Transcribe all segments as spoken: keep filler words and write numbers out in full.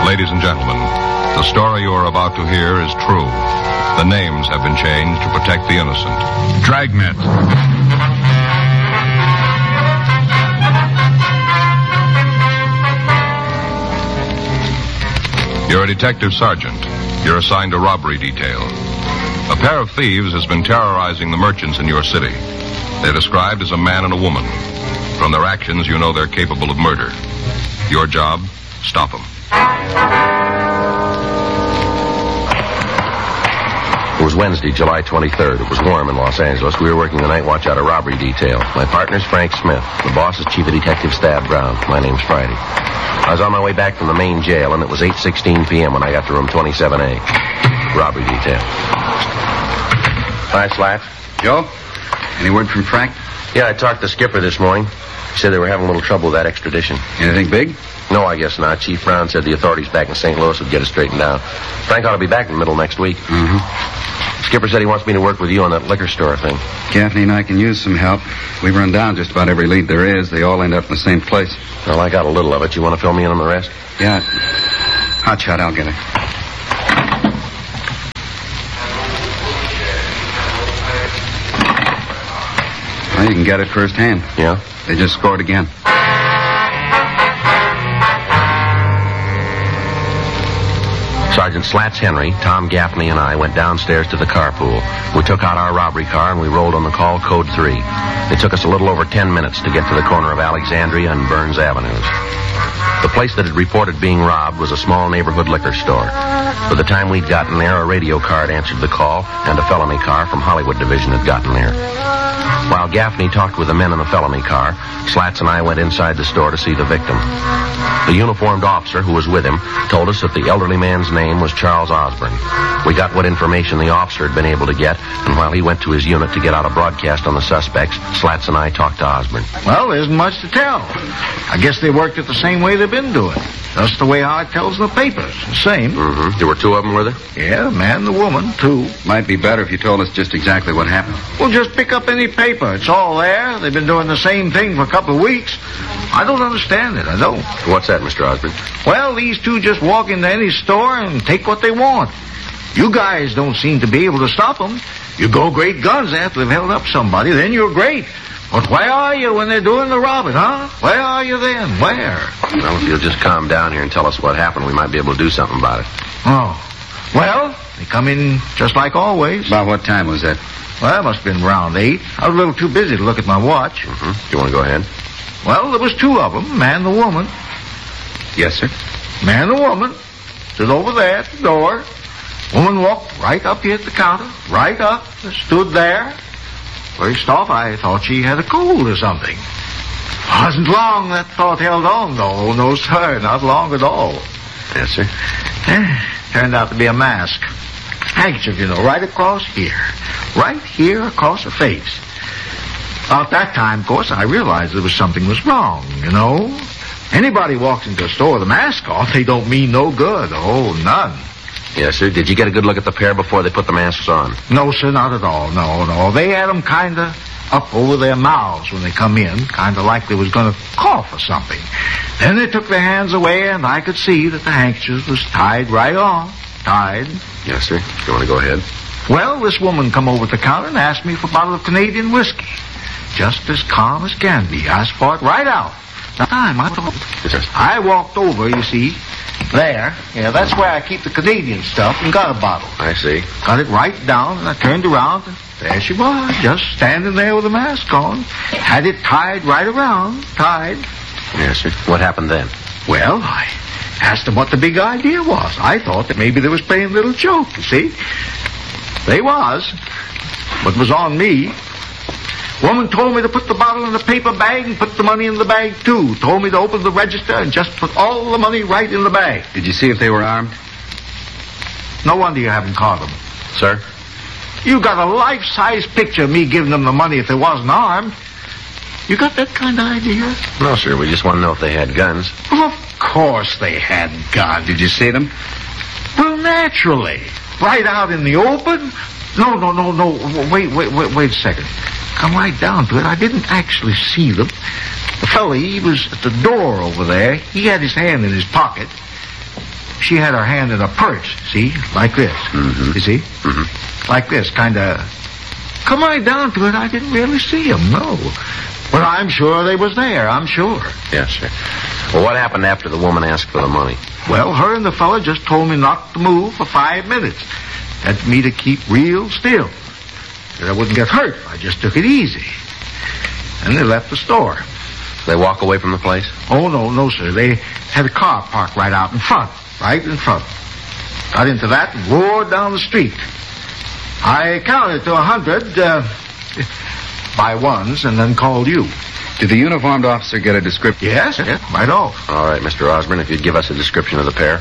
Ladies and gentlemen, the story you are about to hear is true. The names have been changed to protect the innocent. Dragnet. You're a detective sergeant. You're assigned a robbery detail. A pair of thieves has been terrorizing the merchants in your city. They're described as a man and a woman. From their actions, you know they're capable of murder. Your job, stop them. It was Wednesday, July twenty-third. It was warm in Los Angeles. We were working the night watch out of robbery detail. My partner's Frank Smith. The boss is Chief of Detective Stab Brown. My name's Friday. I was on my way back from the main jail, and it was eight sixteen p.m. when I got to room twenty-seven A. Robbery detail. Hi, Slats. Joe? Any word from Frank? Yeah, I talked to Skipper this morning. He said they were having a little trouble with that extradition. Anything big? No, I guess not. Chief Brown said the authorities back in Saint Louis would get it straightened out. Frank ought to be back in the middle next week. Mm-hmm. Skipper said he wants me to work with you on that liquor store thing. Gaffney and I can use some help. We run down just about every lead there is. They all end up in the same place. Well, I got a little of it. You want to fill me in on the rest? Yeah. Hot shot, I'll get it. Well, you can get it firsthand. Yeah? They just scored again. Sergeant Slats Henry, Tom Gaffney, and I went downstairs to the carpool. We took out our robbery car and we rolled on the call code three. It took us a little over ten minutes to get to the corner of Alexandria and Burns Avenues. The place that had reported being robbed was a small neighborhood liquor store. By the time we'd gotten there, a radio car had answered the call, and a felony car from Hollywood Division had gotten there. While Gaffney talked with the men in the felony car, Slats and I went inside the store to see the victim. The uniformed officer who was with him told us that the elderly man's name was Charles Osborne. We got what information the officer had been able to get, and while he went to his unit to get out a broadcast on the suspects, Slats and I talked to Osborne. Well, there isn't much to tell. I guess they worked it the same way they've been doing. Just the way how it tells in the papers. The same. Mm-hmm. There were two of them, were there? Yeah, the man and the woman, two. Might be better if you told us just exactly what happened. Well, just pick up any paper. It's all there. They've been doing the same thing for a couple of weeks. I don't understand it. I don't. What's that, Mister Osborne? Well, these two just walk into any store and take what they want. You guys don't seem to be able to stop them. You go great guns after they've held up somebody, then you're great. But where are you when they're doing the robbing, huh? Where are you then? Where? Well, if you'll just calm down here and tell us what happened, we might be able to do something about it. Oh. Well, they come in just like always. About what time was that? Well, it must have been around eight. I was a little too busy to look at my watch. Mm-hmm. Do you want to go ahead? Well, there was two of them, man and the woman. Yes, sir. Man and woman stood over there at the door. Woman walked right up here at the counter, right up, stood there. First off, I thought she had a cold or something. Wasn't long that thought held on, though. No, sir, not long at all. Yes, sir. Eh, turned out to be a mask. Handkerchief, you know, right across here. Right here across her face. About that time, of course, I realized there was something was wrong, you know. Anybody walks into a store with a mask on, they don't mean no good. Oh, none. Yes, sir. Did you get a good look at the pair before they put the masks on? No, sir, not at all. No, no. They had them kind of up over their mouths when they come in, kind of like they was going to cough or something. Then they took their hands away, and I could see that the handkerchief was tied right on. Tied. Yes, sir. You want to go ahead? Well, this woman come over to the counter and asked me for a bottle of Canadian whiskey. Just as calm as can be. I fought right out. Now, time, I, yes, I walked over, you see, there. Yeah, that's where I keep the Canadian stuff, and got a bottle. I see. Got it right down, and I turned around, and there she was, just standing there with a mask on. Had it tied right around, tied. Yes, sir. What happened then? Well, I asked them what the big idea was. I thought that maybe they was playing a little joke, you see. They was, but it was on me. Woman told me to put the bottle in the paper bag and put the money in the bag, too. Told me to open the register and just put all the money right in the bag. Did you see if they were armed? No wonder you haven't caught them. Sir? You got a life-size picture of me giving them the money if they wasn't armed. You got that kind of idea? No, sir. We just want to know if they had guns. Well, of course they had guns. Did you see them? Well, naturally. Right out in the open. No, no, no, no. Wait, wait, wait, wait a second. Come right down to it. I didn't actually see them. The fella, he was at the door over there. He had his hand in his pocket. she had her hand in a purse, see? Like this. Mm-hmm. You see? Mm-hmm. Like this, kind of... Come right down to it, I didn't really see them, no. But I'm sure they was there, I'm sure. Yes, sir. Well, what happened after the woman asked for the money? Well, her and the fella just told me not to move for five minutes. Had me to keep real still. That I wouldn't get hurt if I just took it easy. And they left the store. They walk away from the place? Oh, no, no, sir. They had a car parked right out in front. Right in front. Got into that and roared down the street. I counted to a hundred uh, by ones and then called you. Did the uniformed officer get a description? Yes, yes, right off. All right, Mister Osborne, if you'd give us a description of the pair.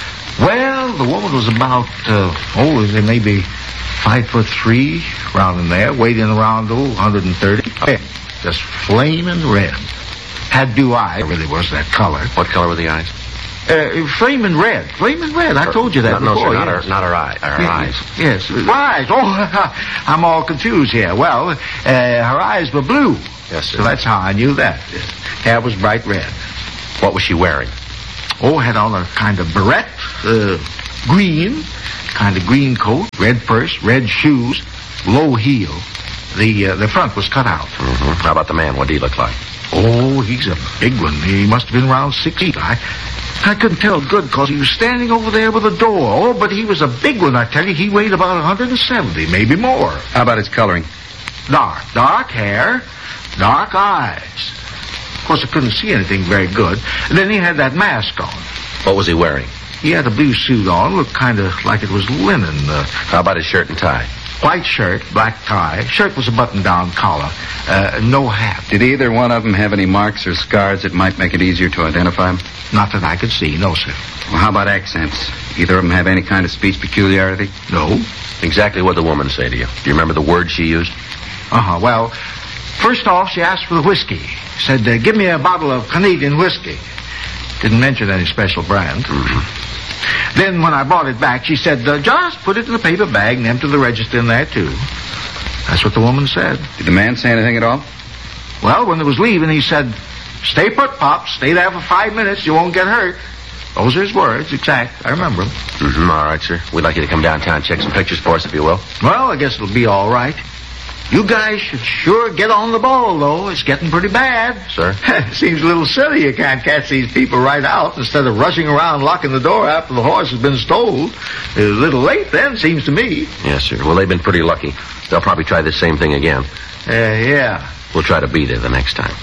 Well, the woman was about, uh, oh, is it maybe five foot three, around in there, weighing around, oh, one hundred thirty. Just flaming red. Had blue eyes, really was that color. What color were the eyes? Uh, flaming red. Flaming red. I told you that no, before. No, sir, not yes. her, not her, eye, her yes. eyes. Yes, her eyes. Oh, I'm all confused here. Well, uh, her eyes were blue. Yes, sir. So that's how I knew that. Hair was bright red. What was she wearing? Oh, had on a kind of beret, uh, green, kind of green coat, red purse, red shoes, low heel. The uh, the front was cut out. Mm-hmm. How about the man? What did he look like? Oh, he's a big one. He must have been around six feet. I, I couldn't tell good because he was standing over there with a door. Oh, but he was a big one, I tell you. He weighed about one hundred seventy, maybe more. How about his coloring? Dark. Dark hair, dark eyes. Of course, I couldn't see anything very good. And then he had that mask on. What was he wearing? He had a blue suit on, looked kind of like it was linen. Uh, How about his shirt and tie? White shirt, black tie. Shirt was a button-down collar. Uh, no hat. Did either one of them have any marks or scars that might make it easier to identify them? Not that I could see, no, sir. Well, how about accents? Either of them have any kind of speech peculiarity? No. Exactly what did the woman say to you? Do you remember the word she used? Uh-huh. Well, first off, she asked for the whiskey. Said, uh, give me a bottle of Canadian whiskey. Didn't mention any special brand. Mm-hmm. Then when I brought it back, she said, uh, just put it in a paper bag and empty the register in there, too. That's what the woman said. Did the man say anything at all? Well, when they was leaving, he said, stay put, Pop. Stay there for five minutes. You won't get hurt. Those are his words, exact. I remember them. Mm-hmm. All right, sir. We'd like you to come downtown and check some pictures for us, if you will. Well, I guess it'll be all right. You guys should sure get on the ball, though. It's getting pretty bad. Sir? Seems a little silly you can't catch these people right out instead of rushing around locking the door after the horse has been stole. It's a little late then, seems to me. Yes, sir. Well, they've been pretty lucky. They'll probably try this same thing again. Uh, yeah. We'll try to beat it the next time.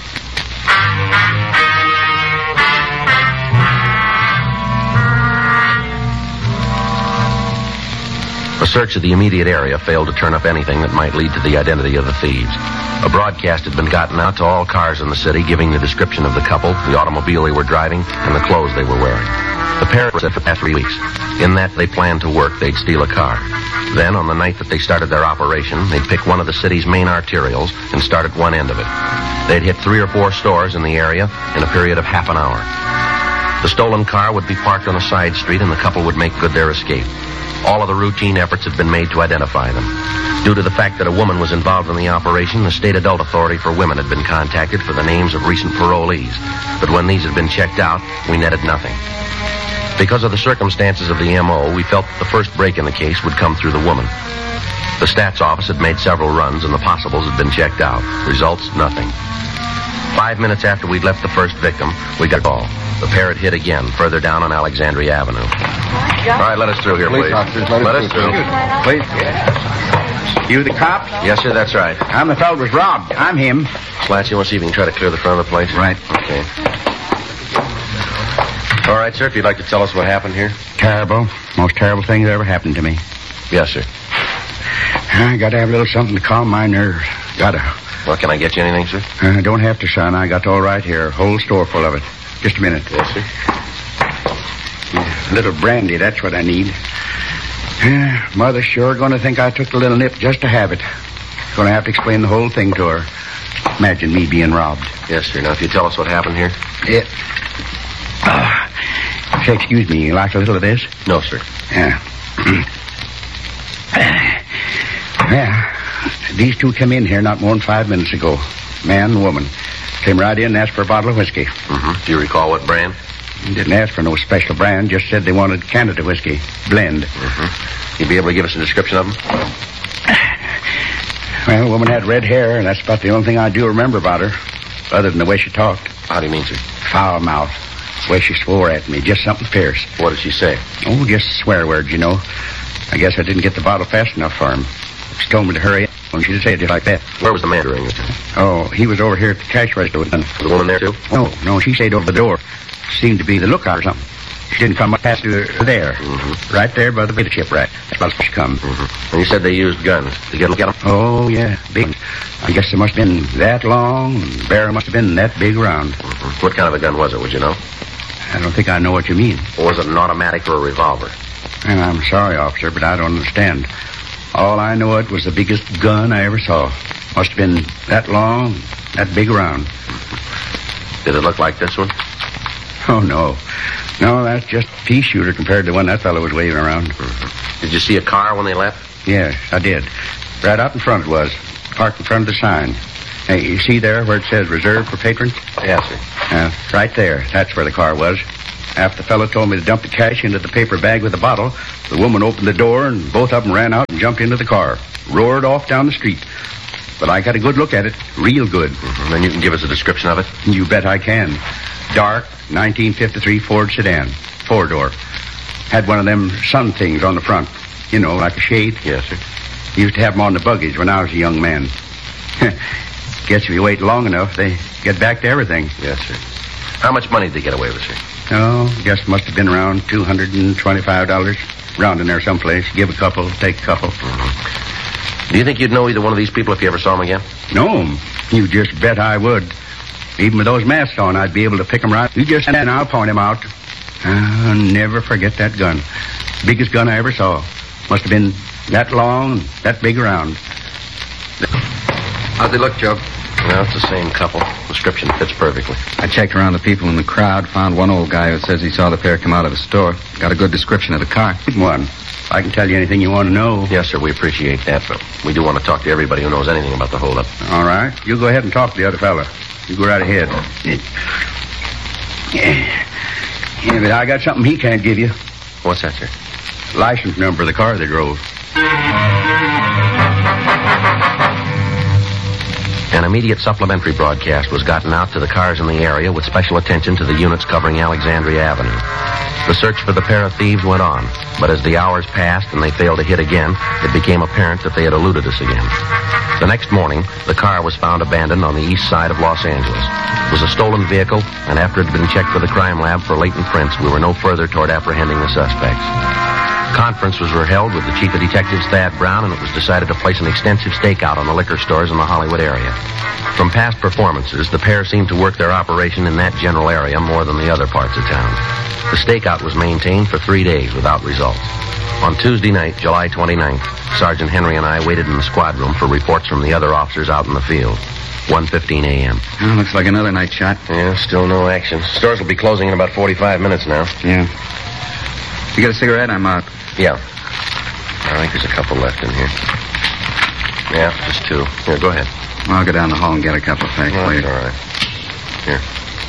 A search of the immediate area failed to turn up anything that might lead to the identity of the thieves. A broadcast had been gotten out to all cars in the city, giving the description of the couple, the automobile they were driving, and the clothes they were wearing. The pair was there for the past three weeks. In that, they planned to work. They'd steal a car. Then, on the night that they started their operation, they'd pick one of the city's main arterials and start at one end of it. They'd hit three or four stores in the area in a period of half an hour. The stolen car would be parked on a side street, and the couple would make good their escape. All of the routine efforts had been made to identify them. Due to the fact that a woman was involved in the operation, the State Adult Authority for Women had been contacted for the names of recent parolees. But when these had been checked out, we netted nothing. Because of the circumstances of the M O, we felt that the first break in the case would come through the woman. The stats office had made several runs, and the possibles had been checked out. Results, nothing. Five minutes after we'd left the first victim, we got a call. The pair had hit again, further down on Alexandria Avenue. All right, let us through here, please. Officers, let, let us through. Please. You the cop? Yes, sir, that's right. I'm the fellow who was robbed. I'm him. Slats, you want to see if you can try to clear the front of the place? Right. Okay. All right, sir, if you'd like to tell us what happened here. Terrible. Most terrible thing that ever happened to me. Yes, sir. I got to have a little something to calm my nerves. Gotta. Well, can I get you anything, sir? I uh, don't have to, son. I got all right here. Whole store full of it. Just a minute. Yes, sir. A little brandy, that's what I need. Uh, Mother's sure going to think I took the little nip just to have it. Going to have to explain the whole thing to her. Imagine me being robbed. Yes, sir. Now, if you tell us what happened here. Yeah. Uh, say, excuse me, you like a little of this? No, sir. Yeah. Yeah. These two came in here not more than five minutes ago. Man and woman. Came right in and asked for a bottle of whiskey. Mm-hmm. Do you recall what brand? He didn't ask for no special brand, just said they wanted Canada whiskey. Blend. Mm-hmm. You'd be able to give us a description of them? Well, the woman had red hair, and that's about the only thing I do remember about her, other than the way she talked. How do you mean, sir? Foul mouth. The way she swore at me, just something fierce. What did she say? Oh, just swear words, you know. I guess I didn't get the bottle fast enough for him. She told me to hurry up when she said it just like that. Where was the man during this time? Oh, he was over here at the cash register with them. Was the woman there, too? No, no, she stayed over the door. Seemed to be the lookout or something. She didn't come past her there. Mm-hmm. Right there by the potato chip rack. That's about as she come. Mm-hmm. And you said they used guns. Did you get a look at them? Oh, yeah, big ones. I guess they must have been that long, and the barrel must have been that big around. Mm-hmm. What kind of a gun was it, would you know? I don't think I know what you mean. Or was it an automatic or a revolver? And I'm sorry, officer, but I don't understand. All I know it was the biggest gun I ever saw. Must have been that long, that big around. Did it look like this one? Oh, no. No, that's just a pea shooter compared to the one that fellow was waving around. Mm-hmm. Did you see a car when they left? Yes, I did. Right out in front it was. Parked in front of the sign. Hey, you see there where it says reserved for patrons? Yes, sir. Uh, right there. That's where the car was. After the fellow told me to dump the cash into the paper bag with the bottle, the woman opened the door and both of them ran out and jumped into the car. Roared off down the street. But I got a good look at it. Real good. Mm-hmm. Then you can give us a description of it? You bet I can. Dark, nineteen fifty-three Ford sedan. Four-door. Had one of them sun things on the front. You know, like a shade. Yes, sir. Used to have them on the buggies when I was a young man. Guess if you wait long enough, they get back to everything. Yes, sir. How much money did they get away with, sir? Oh, guess must have been around two hundred twenty-five dollars. Round in there someplace. Give a couple, take a couple. Mm-hmm. Do you think you'd know either one of these people if you ever saw them again? No, you just bet I would. Even with those masks on, I'd be able to pick them right. You just stand and I'll point him out. I'll never forget that gun. Biggest gun I ever saw. Must have been that long, that big around. How'd they look, Joe? Well, it's the same couple. Description fits perfectly. I checked around the people in the crowd, found one old guy who says he saw the pair come out of the store. Got a good description of the car. One. I can tell you anything you want to know. Yes, sir, we appreciate that, but we do want to talk to everybody who knows anything about the holdup. All right. You go ahead and talk to the other fella. You go right ahead. Yeah, but I got something he can't give you. What's that, sir? License number of the car they drove. An immediate supplementary broadcast was gotten out to the cars in the area with special attention to the units covering Alexandria Avenue. The search for the pair of thieves went on, but as the hours passed and they failed to hit again, it became apparent that they had eluded us again. The next morning, the car was found abandoned on the east side of Los Angeles. It was a stolen vehicle, and after it had been checked for the crime lab for latent prints, we were no further toward apprehending the suspects. Conferences were held with the chief of detectives, Thad Brown, and it was decided to place an extensive stakeout on the liquor stores in the Hollywood area. From past performances, the pair seemed to work their operation in that general area more than the other parts of town. The stakeout was maintained for three days without results. On Tuesday night, July twenty-ninth, Sergeant Henry and I waited in the squad room for reports from the other officers out in the field. one fifteen a.m. Oh, looks like another night shot. Yeah, still no action. Stores will be closing in about forty-five minutes now. Yeah. You got a cigarette? I'm out. Yeah. I think there's a couple left in here. Yeah, just two. Here, go ahead. Well, I'll go down the hall and get a couple packs Oh, for you. that's all right. Here.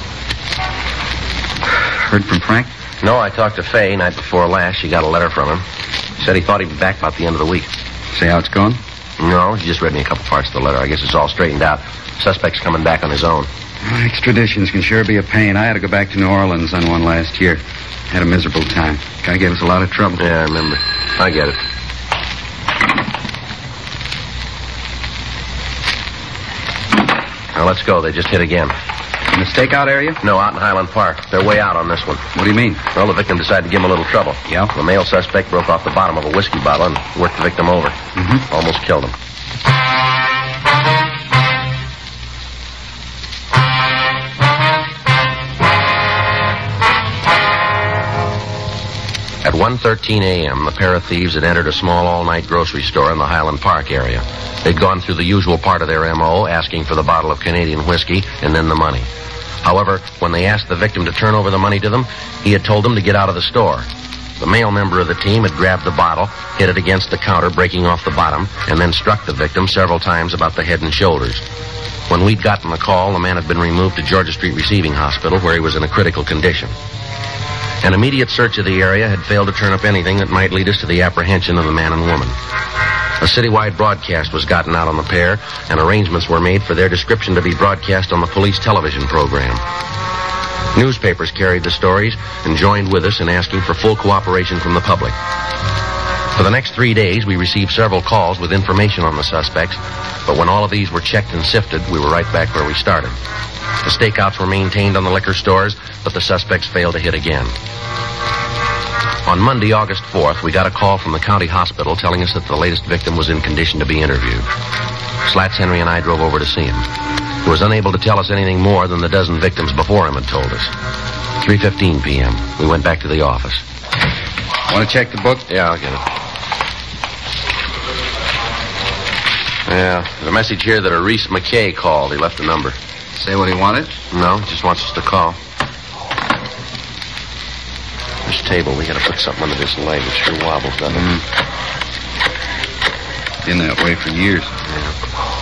Heard from Frank? No, I talked to Fay night before last. She got a letter from him. Said he thought he'd be back about the end of the week. See how it's going? No, he just read me a couple parts of the letter. I guess it's all straightened out. Suspect's coming back on his own. Well, extraditions can sure be a pain. I had to go back to New Orleans on one last year. Had a miserable time. Guy gave us a lot of trouble. Yeah, I remember. I get it. Now, let's go. They just hit again. In the stakeout area? No, out in Highland Park. They're way out on this one. What do you mean? Well, the victim decided to give him a little trouble. Yeah? The male suspect broke off the bottom of a whiskey bottle and worked the victim over. Mm-hmm. Almost killed him. At one thirteen a.m., the pair of thieves had entered a small all-night grocery store in the Highland Park area. They'd gone through the usual part of their M O, asking for the bottle of Canadian whiskey and then the money. However, when they asked the victim to turn over the money to them, he had told them to get out of the store. The male member of the team had grabbed the bottle, hit it against the counter, breaking off the bottom, and then struck the victim several times about the head and shoulders. When we'd gotten the call, the man had been removed to Georgia Street Receiving Hospital, where he was in a critical condition. An immediate search of the area had failed to turn up anything that might lead us to the apprehension of the man and woman. A citywide broadcast was gotten out on the pair, and arrangements were made for their description to be broadcast on the police television program. Newspapers carried the stories and joined with us in asking for full cooperation from the public. For the next three days, we received several calls with information on the suspects, but when all of these were checked and sifted, we were right back where we started. The stakeouts were maintained on the liquor stores, but the suspects failed to hit again. On Monday, August fourth, we got a call from the county hospital telling us that the latest victim was in condition to be interviewed. Slats Henry and I drove over to see him. He was unable to tell us anything more than the dozen victims before him had told us. three fifteen p.m. We went back to the office. Want to check the book? Yeah, I'll get it. Yeah, there's a message here that a Reese McKay called. He left a number. Say what he wanted? No, he just wants us to call. This table, we gotta put something under this leg. It sure wobbles, doesn't it? Mm. Been that way for years. Yeah.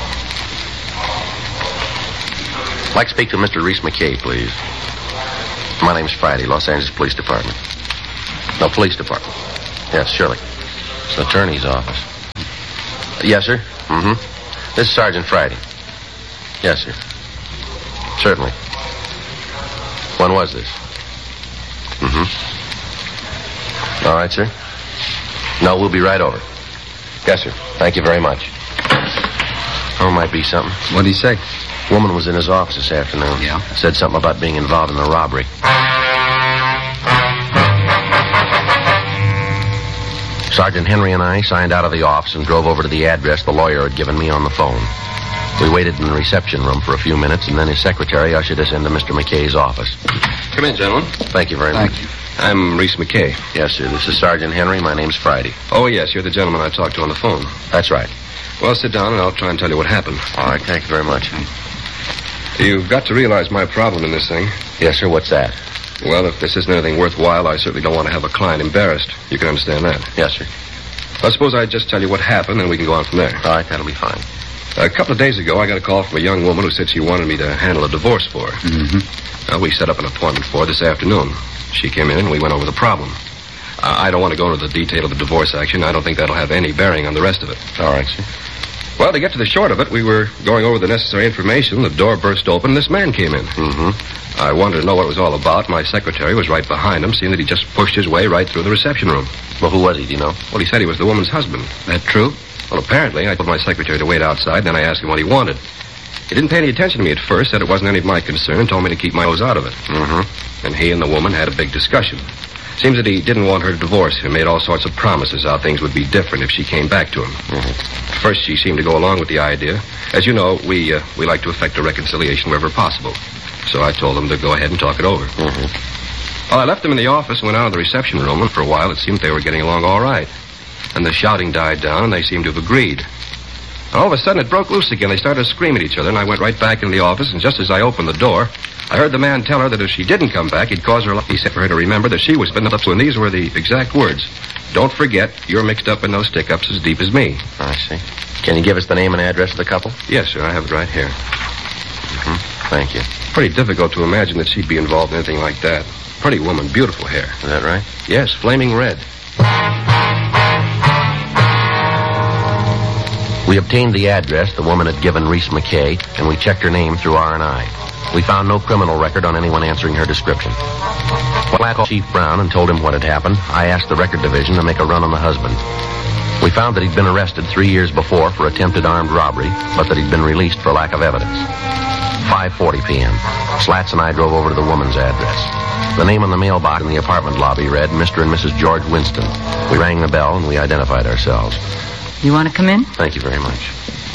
I'd like to speak to Mister Reese McKay, please. My name's Friday, Los Angeles Police Department. No, Police Department. Yes, surely. It's the attorney's office. Yes, sir. Mm-hmm. This is Sergeant Friday. Yes, sir. Certainly. When was this? Mm-hmm. All right, sir. No, we'll be right over. Yes, sir. Thank you very much. Oh, might be something. What'd he say? Woman was in his office this afternoon. Yeah? Said something about being involved in a robbery. Sergeant Henry and I signed out of the office and drove over to the address the lawyer had given me on the phone. We waited in the reception room for a few minutes, and then his secretary ushered us into Mister McKay's office. Come in, gentlemen. Thank you very Thank much. you. I'm Reese McKay. Yes, sir. This is Sergeant Henry. My name's Friday. Oh, yes, you're the gentleman I talked to on the phone. That's right. Well, sit down and I'll try and tell you what happened. All right. Thank you very much. You've got to realize my problem in this thing. Yes, sir. What's that? Well, if this isn't anything worthwhile, I certainly don't want to have a client embarrassed. You can understand that. Yes, sir. I suppose I'd just tell you what happened, and we can go on from there. All right. That'll be fine. A couple of days ago, I got a call from a young woman who said she wanted me to handle a divorce for her. Mm-hmm. Well, we set up an appointment for her this afternoon. She came in and we went over the problem. Uh, I don't want to go into the detail of the divorce action. I don't think that'll have any bearing on the rest of it. All right, sir. Well, to get to the short of it, we were going over the necessary information. The door burst open and this man came in. Mm-hmm. I wanted to know what it was all about. My secretary was right behind him, seeing that he just pushed his way right through the reception room. Well, who was he, do you know? Well, he said he was the woman's husband. That true? Well, apparently, I told my secretary to wait outside, then I asked him what he wanted. He didn't pay any attention to me at first, said it wasn't any of my concern, and told me to keep my nose out of it. Mm-hmm. And he and the woman had a big discussion. Seems that he didn't want her to divorce him, made all sorts of promises how things would be different if she came back to him. Mm-hmm. At first, she seemed to go along with the idea. As you know, we uh, we like to effect a reconciliation wherever possible. So I told him to go ahead and talk it over. Mm-hmm. Well, I left them in the office and went out of the reception room, and for a while it seemed they were getting along all right. And the shouting died down, and they seemed to have agreed. And all of a sudden, it broke loose again. They started to scream at each other, and I went right back into the office, and just as I opened the door, I heard the man tell her that if she didn't come back, he'd cause her... He said for her to remember that she was been up to, and these were the exact words. Don't forget, you're mixed up in those stick-ups as deep as me. I see. Can you give us the name and address of the couple? Yes, sir, I have it right here. Mm-hmm. Thank you. Pretty difficult to imagine that she'd be involved in anything like that. Pretty woman, beautiful hair. Is that right? Yes, flaming red. We obtained the address the woman had given Reese McKay, and we checked her name through R and I. We found no criminal record on anyone answering her description. When I called Chief Brown and told him what had happened, I asked the record division to make a run on the husband. We found that he'd been arrested three years before for attempted armed robbery, but that he'd been released for lack of evidence. five forty p.m. Slats and I drove over to the woman's address. The name on the mailbox in the apartment lobby read Mister and Missus George Winston. We rang the bell and we identified ourselves. You want to come in? Thank you very much.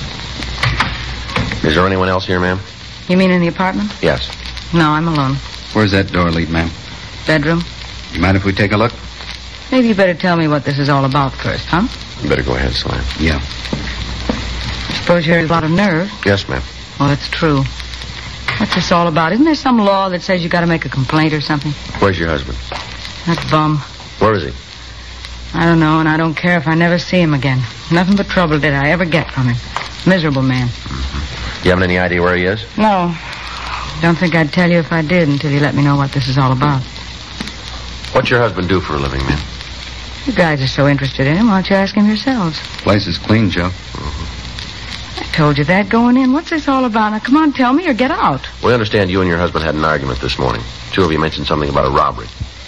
Is there anyone else here, ma'am? You mean in the apartment? Yes. No, I'm alone. Where's that door lead, ma'am? Bedroom? You mind if we take a look? Maybe you better tell me what this is all about first, huh? You better go ahead, Slam. Yeah. Suppose you have a lot of nerve. Yes, ma'am. Well, it's true. What's this all about? Isn't there some law that says you got to make a complaint or something? Where's your husband? That bum. Where is he? I don't know, and I don't care if I never see him again. Nothing but trouble did I ever get from him. Miserable man. You haven't any idea where he is? No. Don't think I'd tell you if I did until you let me know what this is all about. What's your husband do for a living, man? You guys are so interested in him, why don't you ask him yourselves? Place is clean, Joe. I told you that going in. What's this all about? Now, come on, tell me or get out. We understand you and your husband had an argument this morning. Two of you mentioned something about a robbery.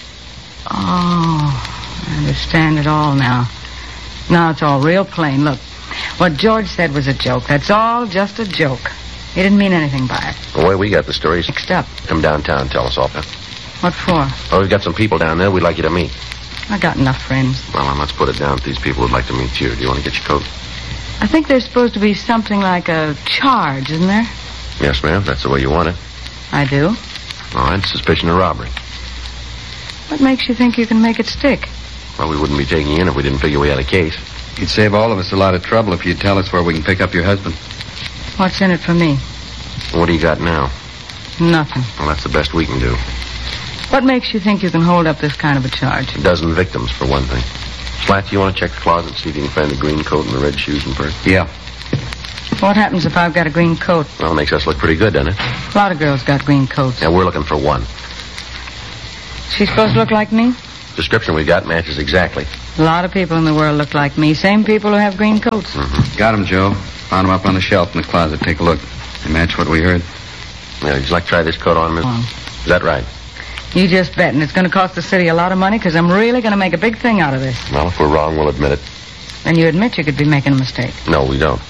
Oh, I understand it all now. Now it's all real plain. Look, what George said was a joke. That's all just a joke. He didn't mean anything by it. The way we got the stories. Mixed up. Come downtown and tell us all that. What for? Oh, we've got some people down there we'd like you to meet. I got enough friends. Well, then let's put it down that these people would like to meet you. Do you want to get your coat? I think there's supposed to be something like a charge, isn't there? Yes, ma'am. That's the way you want it. I do. All right. Suspicion of robbery. What makes you think you can make it stick? Well, we wouldn't be taking you in if we didn't figure we had a case. You'd save all of us a lot of trouble if you'd tell us where we can pick up your husband. What's in it for me? What do you got now? Nothing. Well, that's the best we can do. What makes you think you can hold up this kind of a charge? A dozen victims, for one thing. Slats, you want to check the closet, see if you can find the green coat and the red shoes and purse? Yeah. What happens if I've got a green coat? Well, it makes us look pretty good, doesn't it? A lot of girls got green coats. Yeah, we're looking for one. She's supposed to look like me? Description we got matches exactly. A lot of people in the world look like me. Same people who have green coats. Mm-hmm. Got him, Joe. Found him up on the shelf in the closet. Take a look. They match what we heard. Yeah, would you like to try this coat on, miss? Oh. Is that right? You just bet, and it's going to cost the city a lot of money because I'm really going to make a big thing out of this. Well, if we're wrong, we'll admit it. Then you admit you could be making a mistake. No, we don't.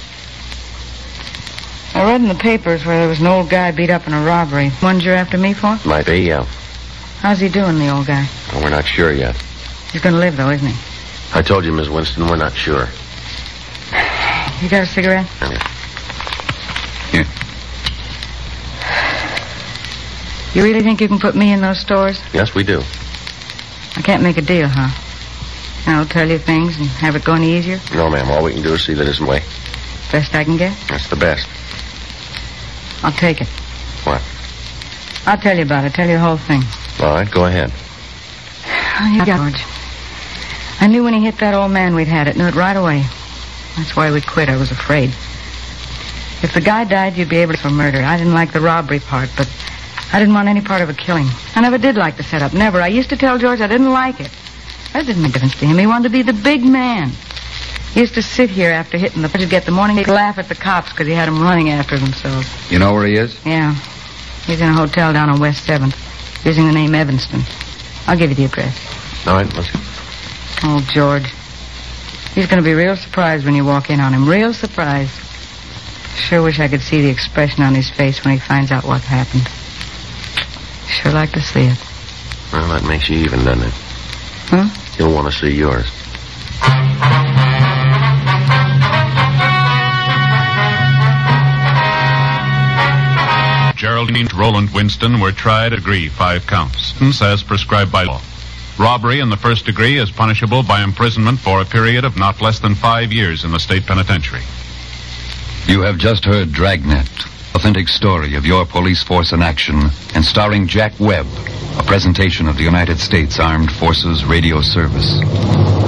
I read in the papers where there was an old guy beat up in a robbery. Ones you're after me for? Might be, yeah. How's he doing, the old guy? Well, we're not sure yet. He's going to live, though, isn't he? I told you, Miss Winston, we're not sure. You got a cigarette? Yeah. Here. You really think you can put me in those stores? Yes, we do. I can't make a deal, huh? I'll tell you things and have it go any easier? No, ma'am. All we can do is see that isn't way. Best I can get? That's the best. I'll take it. What? I'll tell you about it. Tell you the whole thing. All right, go ahead. Oh, you got George. I knew when he hit that old man we'd had it. Knew it right away. That's why we quit. I was afraid. If the guy died, you'd be able to for murder. I didn't like the robbery part, but I didn't want any part of a killing. I never did like the setup. Never. I used to tell George I didn't like it. That didn't make a difference to him. He wanted to be the big man. He used to sit here after hitting the... to get the morning. He'd laugh at the cops because he had them running after themselves. You know where he is? Yeah. He's in a hotel down on West seventh, using the name Evanston. I'll give you the address. All right, let's go. Oh, George. He's going to be real surprised when you walk in on him. Real surprised. Sure wish I could see the expression on his face when he finds out what happened. Sure like to see it. Well, that makes you even, doesn't it? Huh? You'll want to see yours. Geraldine and Roland Winston were tried at degree five counts, as prescribed by law. Robbery in the first degree is punishable by imprisonment for a period of not less than five years in the state penitentiary. You have just heard Dragnet, authentic story of your police force in action, and starring Jack Webb, a presentation of the United States Armed Forces Radio Service.